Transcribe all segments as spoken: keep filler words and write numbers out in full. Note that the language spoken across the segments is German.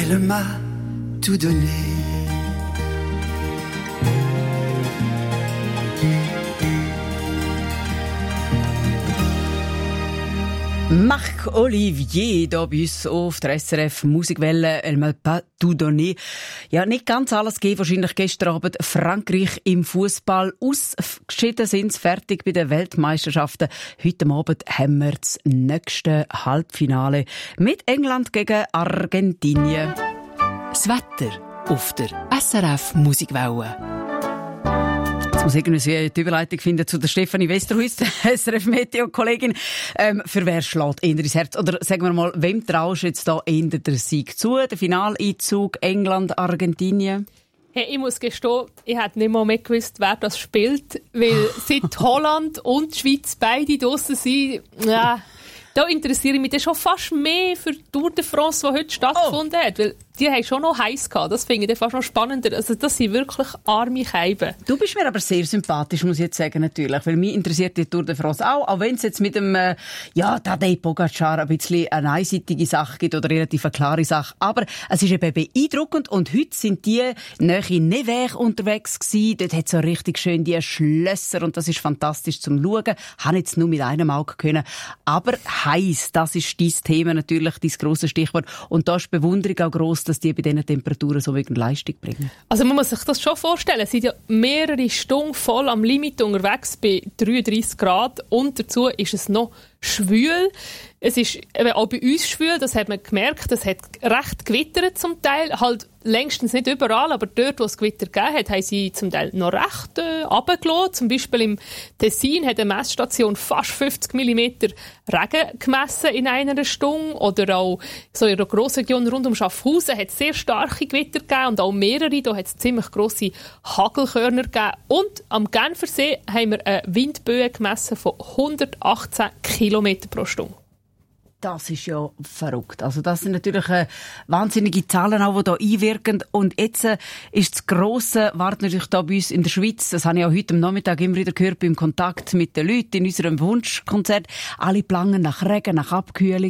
elle m'a tout donné. Marc Olivier, hier bei uns auf der S R F Musikwelle, «Elle m'a pas tout donné». Ja, nicht ganz alles gegeben. Wahrscheinlich gestern Abend Frankreich im Fußball. Ausgeschieden sind sie fertig bei den Weltmeisterschaften. Heute Abend haben wir das nächste Halbfinale mit England gegen Argentinien. Das Wetter auf der S R F Musikwelle. Jetzt muss ich irgendwie die Überleitung finden zu der Stefanie Westerhuis, S R F-Meteo-Kollegin. Ähm, für wer schlägt eher ins Herz? Oder sagen wir mal, wem traust du jetzt da eher den Sieg zu? Der Finaleinzug England, Argentinien? Hey, ich muss gestehen, ich hätte nicht mal mehr gewusst, wer das spielt. Weil seit Holland und die Schweiz beide draussen sind, ja, da interessiere ich mich dann schon fast mehr für die Tour de France, die heute stattgefunden oh. hat. Weil die haben schon noch heiß gehabt. Das finde ich dann fast noch spannender. Also das sind wirklich arme Scheiben. Du bist mir aber sehr sympathisch, muss ich jetzt sagen, natürlich. Weil mich interessiert die Tour de France auch. Auch wenn es jetzt mit dem, äh, ja, Tadej Pogacar ein bisschen eine einseitige Sache gibt oder relativ eine klare Sache. Aber es ist eben beeindruckend. Und heute sind die nahe in Nevers unterwegs gewesen. Dort hat es so richtig schön die Schlösser. Und das ist fantastisch zum Schauen. Habe jetzt nur mit einem Auge können. Aber heiß, das ist dein Thema natürlich, dein grosses Stichwort. Und da ist die Bewunderung auch gross, dass die bei diesen Temperaturen so wirklich Leistung bringen. Also man muss sich das schon vorstellen. Es sind ja mehrere Stunden voll am Limit unterwegs bei dreiunddreissig Grad und dazu ist es noch schwül. Es ist eben auch bei uns schwül, das hat man gemerkt. Es hat recht gewittert zum Teil, halt längstens nicht überall, aber dort, wo es Gewitter gegeben hat, haben sie zum Teil noch recht äh, runtergelassen. Zum Beispiel im Tessin hat eine Messstation fast fünfzig Millimeter Regen gemessen in einer Stunde. Oder auch so in der Grossregion rund um Schaffhausen hat es sehr starke Gewitter gegeben und auch mehrere. Da hat es ziemlich grosse Hagelkörner gegeben. Und am Genfersee haben wir eine Windböe gemessen von hundertachtzehn Kilometer pro Stunde. Das ist ja verrückt. Also das sind natürlich äh, wahnsinnige Zahlen, auch, die hier einwirken. Und jetzt äh, ist das Grosse, wartet natürlich da bei uns in der Schweiz, das habe ich auch heute am Nachmittag immer wieder gehört, beim Kontakt mit den Leuten in unserem Wunschkonzert. Alle planen nach Regen, nach Abkühlung.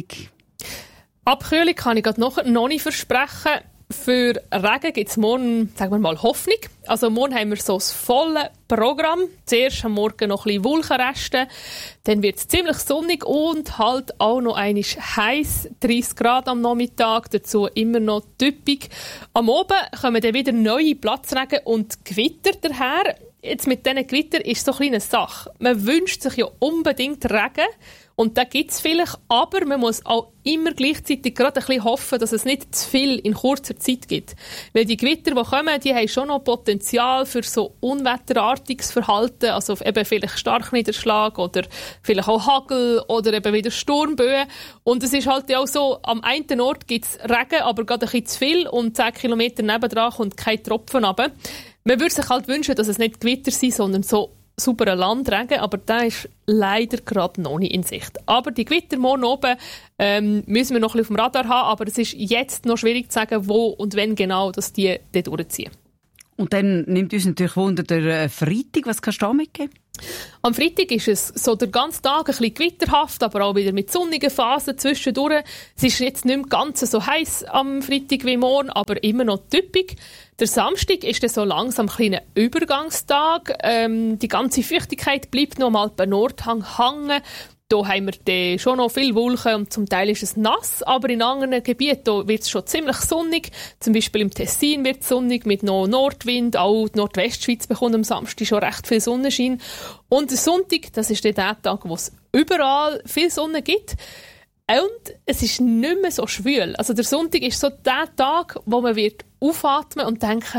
Abkühlung kann ich gerade noch, noch nicht versprechen. Für Regen gibt es morgen, sagen wir mal, Hoffnung. Also morgen haben wir so das volle Programm. Zuerst am Morgen noch ein bisschen Wolkenreste. Dann wird es ziemlich sonnig und halt auch noch einmal heiß, dreissig Grad am Nachmittag. Dazu immer noch typisch. Am Abend kommen dann wieder neue Platzregen und Gewitter daher. Jetzt mit diesen Gewitter ist so eine kleine Sache. Man wünscht sich ja unbedingt Regen. Und da gibt es vielleicht, aber man muss auch immer gleichzeitig gerade ein bisschen hoffen, dass es nicht zu viel in kurzer Zeit gibt. Weil die Gewitter, die kommen, die haben schon noch Potenzial für so unwetterartiges Verhalten, also eben vielleicht Starkniederschlag oder vielleicht auch Hagel oder eben wieder Sturmböen. Und es ist halt auch so, am einen Ort gibt es Regen, aber gerade ein bisschen zu viel und zehn Kilometer nebendran kommt kein Tropfen runter. Man würde sich halt wünschen, dass es nicht Gewitter sind, sondern so sauberen Landregen, aber der ist leider gerade noch nicht in Sicht. Aber die Gewitter morgen oben ähm, müssen wir noch ein bisschen auf dem Radar haben, aber es ist jetzt noch schwierig zu sagen, wo und wenn genau dass die dort durchziehen. Und dann nimmt uns natürlich Wunder der Freitag. Was kannst du da mitgeben? Am Freitag ist es so der ganze Tag ein bisschen gewitterhaft, aber auch wieder mit sonnigen Phasen zwischendurch. Es ist jetzt nicht mehr ganz so heiß am Freitag wie morgen, aber immer noch typisch. Der Samstag ist dann so langsam ein kleiner Übergangstag. Ähm, die ganze Feuchtigkeit bleibt noch mal bei Nordhang hängen. Da haben wir dann schon noch viele Wolken und zum Teil ist es nass, aber in anderen Gebieten wird es schon ziemlich sonnig. Zum Beispiel im Tessin wird es sonnig mit noch Nordwind. Auch die Nordwestschweiz bekommt am Samstag schon recht viel Sonnenschein. Und der Sonntag, das ist dann der Tag, wo es überall viel Sonne gibt. Und es ist nicht mehr so schwül. Also der Sonntag ist so der Tag, wo man wird aufatmen und denken,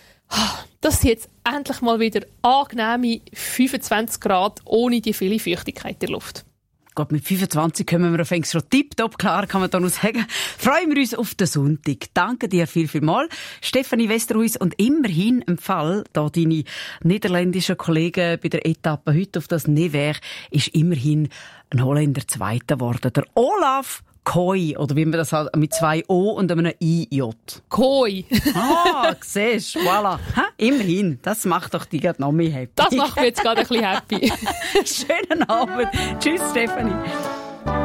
das sind jetzt endlich mal wieder angenehme fünfundzwanzig Grad ohne die viele Feuchtigkeit in der Luft. Gott, mit fünfundzwanzig kommen wir auf einmal schon tipptopp klar, kann man da noch sagen. Freuen wir uns auf den Sonntag. Danke dir viel, viel mal. Stefanie Westerhuis und immerhin im Fall, da deine niederländischen Kollegen bei der Etappe heute auf das Nevers, ist immerhin ein Holländer Zweiter geworden. Der Olaf Kooi, oder wie man das halt mit zwei O und einem I J. Kooi. Ah, siehst du, voilà. Ha? Immerhin, das macht doch dich gerade noch mehr happy. Das macht mich jetzt gerade ein bisschen happy. Schönen Abend. Tschüss, Stefanie.